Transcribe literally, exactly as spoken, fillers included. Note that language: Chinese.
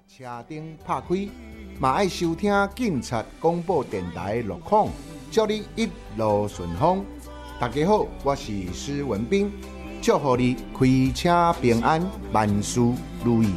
车顶拍开，嘛爱收听警察广播电台路况，祝你一路顺风。大家好，我是施文斌，祝福你开车平安，万事如意。